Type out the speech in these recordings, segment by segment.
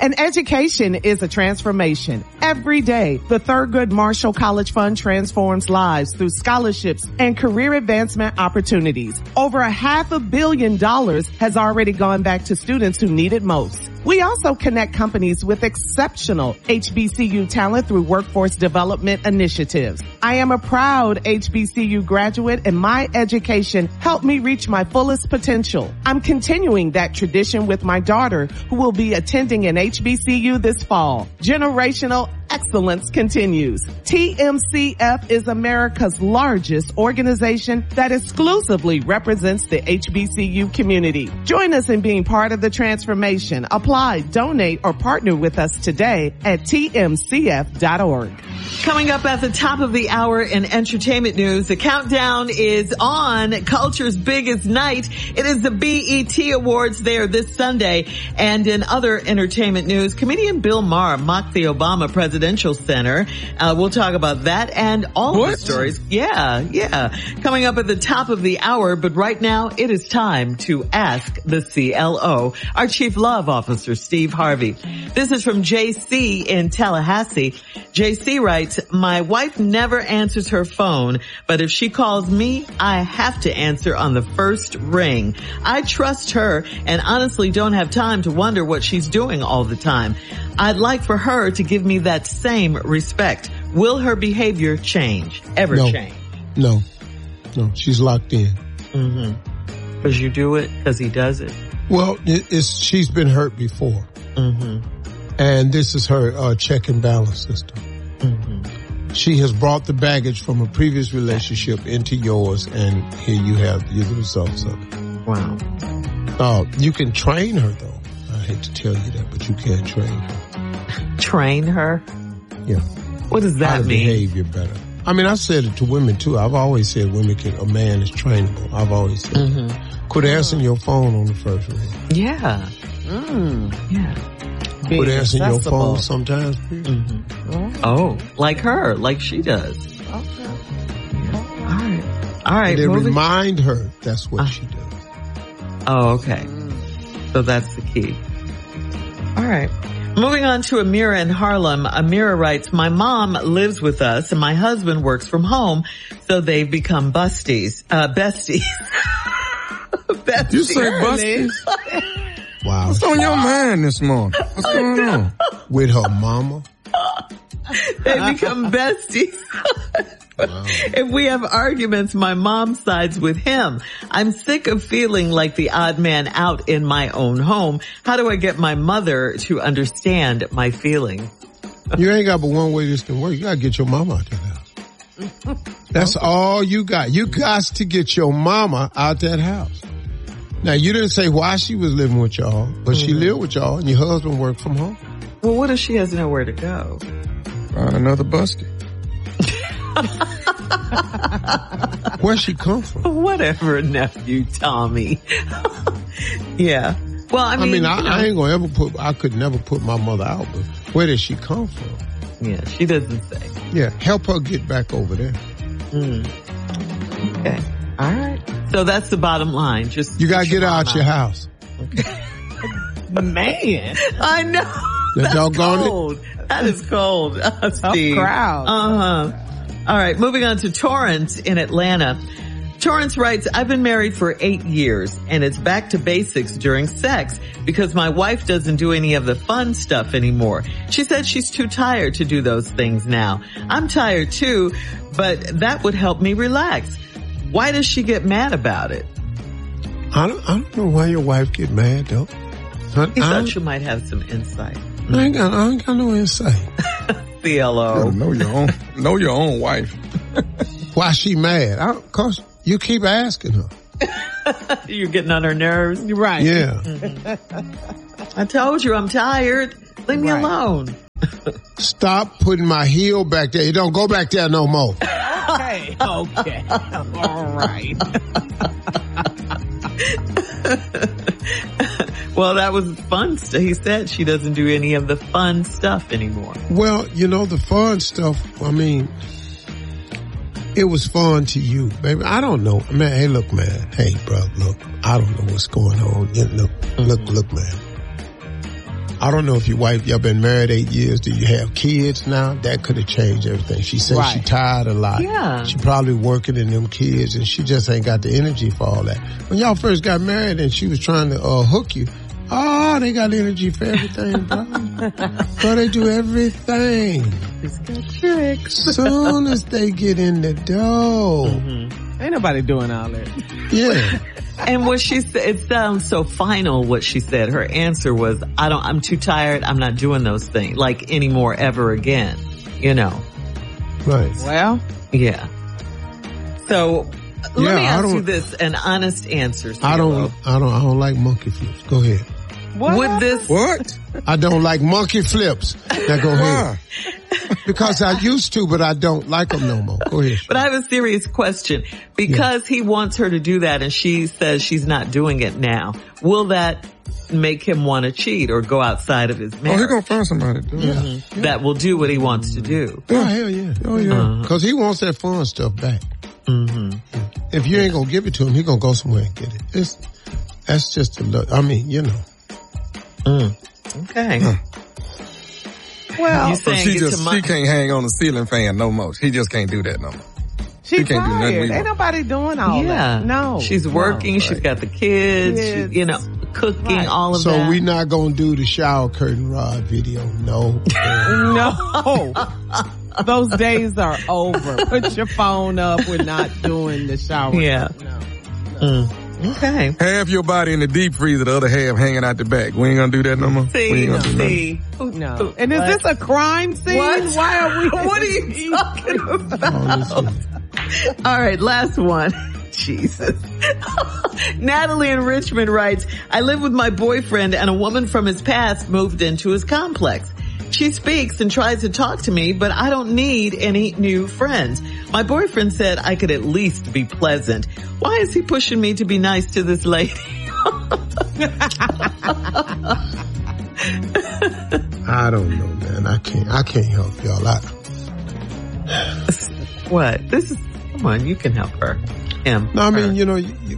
And education is a transformation. Every day, the Thurgood Marshall College Fund transforms lives through scholarships and career advancement opportunities. Over $500 million has already gone back to students who need it most. We also connect companies with exceptional HBCU talent through workforce development initiatives. I am a proud HBCU graduate, and my education helped me reach my fullest potential. I'm continuing that tradition with my daughter, who will be attending an HBCU this fall. Generational excellence continues. TMCF is America's largest organization that exclusively represents the HBCU community. Join us in being part of the transformation. Apply, donate, or partner with us today at tmcf.org. Coming up at the top of the hour in entertainment news, the countdown is on. Culture's biggest night. It is the BET Awards there this Sunday. And in other entertainment news, comedian Bill Maher mocked the Obama Presidential Center. We'll talk about that and all of the stories. Yeah. Coming up at the top of the hour, but right now it is time to ask the CLO, our Chief Love Officer, Steve Harvey. This is from JC in Tallahassee. JC writes, my wife never answers her phone, but if she calls me, I have to answer on the first ring. I trust her and honestly don't have time to wonder what she's doing all the time. I'd like for her to give me that same respect. Will her behavior change? Change? No, she's locked in. Mm-hmm. Because you do it? Because he does it? Well, she's been hurt before. Mm-hmm. And this is her check and balance system. Mm-hmm. She has brought the baggage from a previous relationship into yours, and here you have the results of it. Wow. You can train her, though. I hate to tell you that, but you can train her. Train her? Yeah. What does that How to mean? behave better. I mean, I said it to women, too. I've always said a man is trainable. I've always said that. Quit answering your phone on the first ring. Yeah. Yeah. Quit answering your phone sometimes. Mm-hmm. Oh, like her, like she does. Okay. All right. And then remind her that's what she does. Oh, okay. So that's the key. All right. Moving on to Amira in Harlem. Amira writes, my mom lives with us and my husband works from home, so they've become besties. Besties. You say besties? Wow. What's on your mind this morning? What's going on? With her mama? They become besties. Wow. If we have arguments, my mom sides with him. I'm sick of feeling like the odd man out in my own home. How do I get my mother to understand my feelings? You ain't got but one way this can work. You gotta get your mama out that house. That's all you got. You got to get your mama out that house. Now, you didn't say why she was living with y'all, but she lived with y'all and your husband worked from home. Well, what if she has nowhere to go? Find another busket. Where she come from? Whatever, nephew Tommy. Yeah. Well, I mean, I ain't gonna I could never put my mother out, but where did she come from? Yeah, she doesn't say. Yeah, help her get back over there. Okay. All right. So that's the bottom line. Just you gotta get her out your house. Okay. Man. I know. That's cold. That is cold. Steve. Crowd. All right. Moving on to Torrance in Atlanta. Torrance writes, I've been married for 8 years and it's back to basics during sex because my wife doesn't do any of the fun stuff anymore. She said she's too tired to do those things now. I'm tired too, but that would help me relax. Why does she get mad about it? I don't know why your wife get mad though. He thought you might have some insight. I ain't got no insight. CLO. Know your own wife. Why she mad? Cause you keep asking her. You're getting on her nerves. Right. Yeah. I told you I'm tired. Leave me alone. Stop putting my heel back there. You don't go back there no more. Okay. All right. Well, that was fun. He said she doesn't do any of the fun stuff anymore. Well, the fun stuff, it was fun to you, baby. I don't know. Man, hey, look, man. Hey, bro, look. I don't know what's going on. Look, man. I don't know if your wife, y'all been married 8 years. Do you have kids now? That could have changed everything. She said she tired a lot. Yeah. She probably working in them kids and she just ain't got the energy for all that. When y'all first got married and she was trying to hook you, they got energy for everything, bro. So they do everything. It's got tricks. Soon as they get in the dough. Mm-hmm. Ain't nobody doing all that. Yeah. And what she said, it sounds so final what she said. Her answer was, I'm too tired. I'm not doing those things like anymore ever again. You know. Right. Well. Yeah. So let me ask you this, an honest answer. I don't like monkey flips. Go ahead. What? I don't like monkey flips. Now go ahead. Because I used to, but I don't like them no more. Go ahead. But I have a serious question. Because he wants her to do that and she says she's not doing it now, will that make him want to cheat or go outside of his marriage? Oh, he's going to find somebody to do it. Yeah. That will do what he wants to do. Oh, hell yeah. Oh, yeah. Because he wants that fun stuff back. Mm-hmm. If you ain't going to give it to him, he's going to go somewhere and get it. That's just a look. I mean, you know. Okay. Well, you saying she can't hang on the ceiling fan no more. He just can't do that no more. She can't tired. do nothing. Ain't nobody doing all that. No. She's working. She's got the kids. She's, cooking, all of that. So we not going to do the shower curtain rod video. No. No. Those days are over. Put your phone up. We're not doing the shower. Yeah. No. Okay. Half your body in the deep freezer, the other half hanging out the back. We ain't gonna do that no more. No. And is this a crime scene? What? Why are we? What are you talking about? All right, last one. Jesus. Natalie in Richmond writes, I live with my boyfriend and a woman from his past moved into his complex. She speaks and tries to talk to me, but I don't need any new friends. My boyfriend said I could at least be pleasant. Why is he pushing me to be nice to this lady? I don't know, man. I can't help y'all. What? Come on, you can help her. Him. No, I mean, he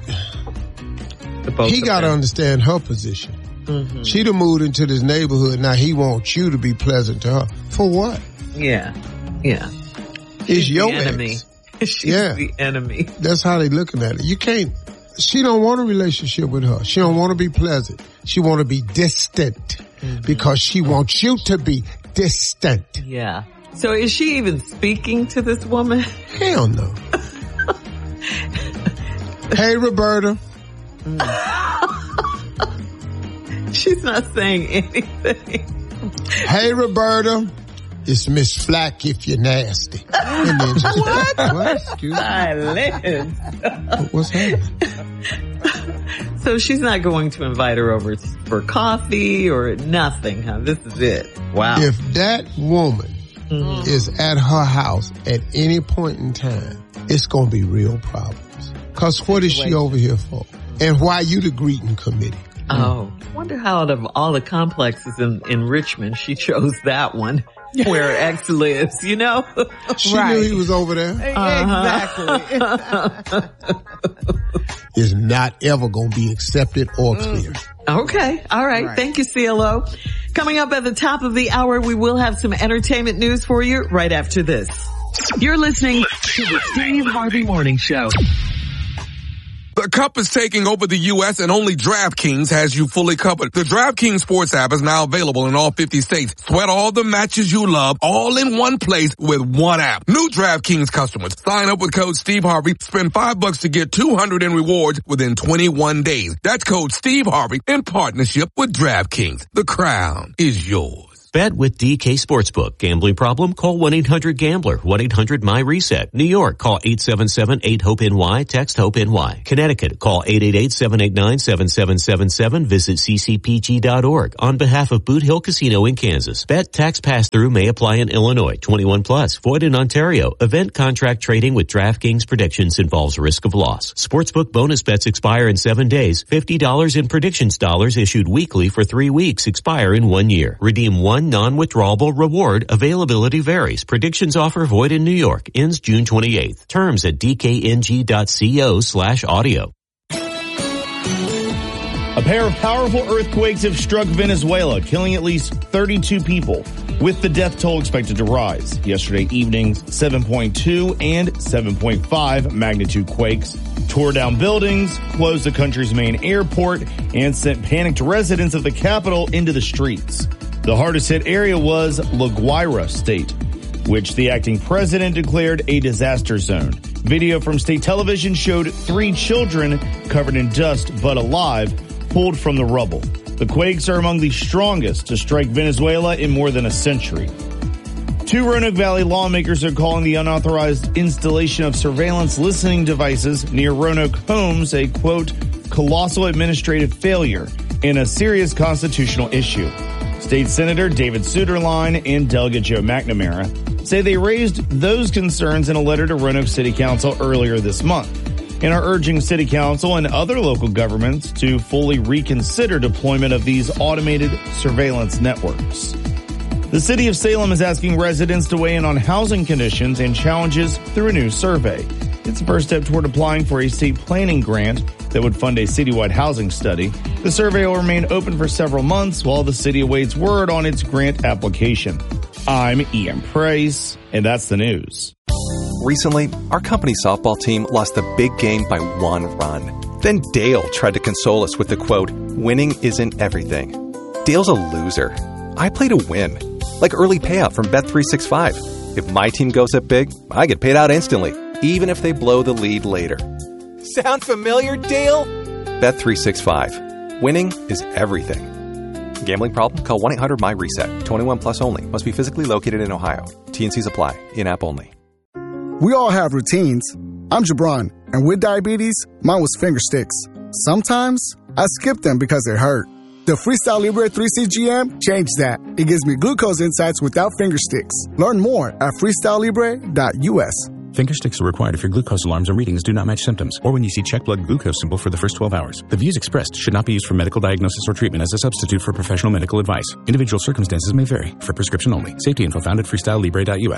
got to understand her position. Mm-hmm. She done moved into this neighborhood. Now he wants you to be pleasant to her. For what? Yeah. It's your enemy. She's the enemy. That's how they looking at it. She don't want a relationship with her. She don't want to be pleasant. She want to be distant because she wants you to be distant. Yeah. So is she even speaking to this woman? Hell no. Hey, Roberta. She's not saying anything. Hey, Roberta. It's Miss Flack if you're nasty. And then just, what? Excuse me. Silence. What's happening? So she's not going to invite her over for coffee or nothing, huh? This is it. Wow. If that woman is at her house at any point in time, it's going to be real problems. Because what is she over here for? And why you the greeting committee? Oh, wonder how out of all the complexes in Richmond, she chose that one where X lives, She knew he was over there. Exactly. Is not ever going to be accepted or cleared. Okay. All right. Thank you, CLO. Coming up at the top of the hour, we will have some entertainment news for you right after this. You're listening to the Steve Harvey Morning Show. The Cup is taking over the U.S. and only DraftKings has you fully covered. The DraftKings Sports app is now available in all 50 states. Sweat all the matches you love all in one place with one app. New DraftKings customers, sign up with code Steve Harvey. Spend $5 to get $200 in rewards within 21 days. That's code Steve Harvey in partnership with DraftKings. The crown is yours. Bet with DK Sportsbook. Gambling problem? Call 1-800-GAMBLER. 1-800-MY-RESET. New York, call 877-8-HOPE-NY. Text HOPE-NY. Connecticut, call 888-789-7777. Visit ccpg.org. On behalf of Boot Hill Casino in Kansas. Bet tax pass-through may apply in Illinois. 21 plus. Void in Ontario. Event contract trading with DraftKings predictions involves risk of loss. Sportsbook bonus bets expire in 7 days. $50 in predictions dollars issued weekly for 3 weeks. Expire in 1 year. Redeem one non-withdrawable reward. Availability varies. Predictions offer void in New York. Ends June 28th. Terms at dkng.co/audio. A pair of powerful earthquakes have struck Venezuela, killing at least 32 people, with the death toll expected to rise. Yesterday evening's 7.2 and 7.5 magnitude quakes tore down buildings, closed the country's main airport, and sent panicked residents of the capital into the streets. The hardest hit area was La Guaira state, which the acting president declared a disaster zone. Video from state television showed 3 children covered in dust but alive, pulled from the rubble. The quakes are among the strongest to strike Venezuela in more than a century. 2 Roanoke Valley lawmakers are calling the unauthorized installation of surveillance listening devices near Roanoke homes a, quote, colossal administrative failure and a serious constitutional issue. State Senator David Suderline and Delegate Joe McNamara say they raised those concerns in a letter to Roanoke City Council earlier this month and are urging City Council and other local governments to fully reconsider deployment of these automated surveillance networks. The city of Salem is asking residents to weigh in on housing conditions and challenges through a new survey. It's the first step toward applying for a state planning grant that would fund a citywide housing study. The survey will remain open for several months while the city awaits word on its grant application. I'm Ian Price, and that's the news. Recently, our company softball team lost a big game by 1 run. Then Dale tried to console us with the quote, winning isn't everything. Dale's a loser. I play to win, like early payout from Bet365. If my team goes up big, I get paid out instantly, even if they blow the lead later. Sound familiar, Dale? Bet365. Winning is everything. Gambling problem? Call 1-800-MY-RESET. 21 plus only. Must be physically located in Ohio. T&Cs apply. In-app only. We all have routines. I'm Jabron, and with diabetes, mine was finger sticks. Sometimes, I skip them because they hurt. The Freestyle Libre 3CGM changed that. It gives me glucose insights without finger sticks. Learn more at freestylelibre.us. Finger sticks are required if your glucose alarms and readings do not match symptoms, or when you see check blood glucose symbol for the first 12 hours. The views expressed should not be used for medical diagnosis or treatment as a substitute for professional medical advice. Individual circumstances may vary. For prescription only. Safety info found at freestylelibre.us.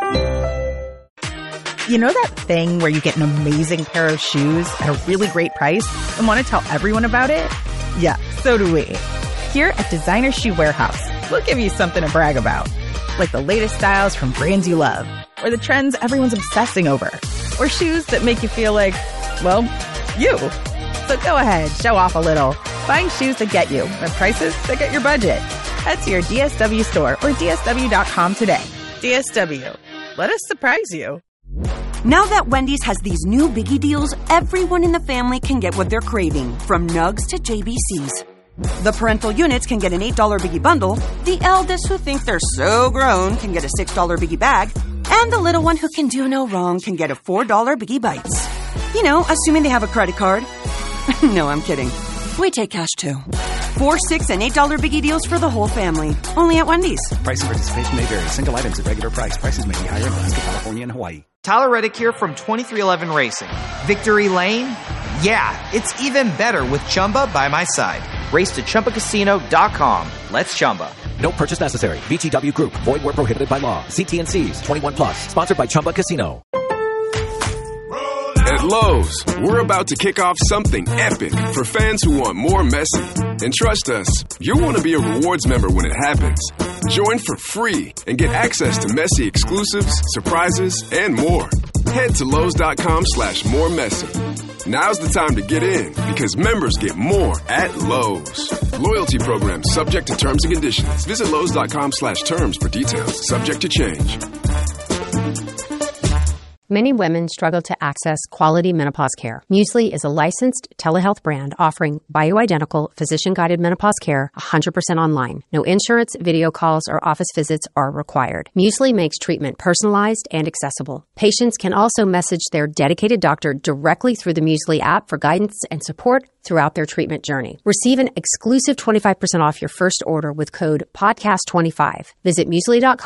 You know that thing where you get an amazing pair of shoes at a really great price and want to tell everyone about it? Yeah, so do we. Here at Designer Shoe Warehouse, we'll give you something to brag about. Like the latest styles from brands you love, or the trends everyone's obsessing over, or shoes that make you feel like, well, you. So go ahead, show off a little. Find shoes that get you at prices that get your budget. Head to your DSW store or DSW.com today. DSW. Let us surprise you. Now that Wendy's has these new biggie deals, everyone in the family can get what they're craving, from Nugs to JBCs. The parental units can get an $8 biggie bundle, the eldest who think they're so grown can get a $6 biggie bag, and the little one who can do no wrong can get a $4 biggie bites. You know, assuming they have a credit card. No, I'm kidding. We take cash too. 4, $6, and $8 biggie deals for the whole family. Only at Wendy's. Price and participation may vary. Single items at regular price. Prices may be higher in Alaska, California, and Hawaii. Tyler Reddick here from 2311 Racing. Victory Lane? Yeah, it's even better with Chumba by my side. Race to ChumbaCasino.com. Let's Chumba. No purchase necessary. VGW Group. Void where prohibited by law. See T&Cs. 21 plus. Sponsored by Chumba Casino. At Lowe's, we're about to kick off something epic for fans who want more Messi. And trust us, you'll want to be a rewards member when it happens. Join for free and get access to Messi exclusives, surprises, and more. Head to Lowe's.com/moremessy. Now's the time to get in because members get more at Lowe's. Loyalty program subject to terms and conditions. Visit Lowe's.com/terms for details. Subject to change. Many women struggle to access quality menopause care. Muesli is a licensed telehealth brand offering bioidentical, physician-guided menopause care 100% online. No insurance, video calls, or office visits are required. Muesli makes treatment personalized and accessible. Patients can also message their dedicated doctor directly through the Muesli app for guidance and support throughout their treatment journey. Receive an exclusive 25% off your first order with code PODCAST25. Visit Muesli.com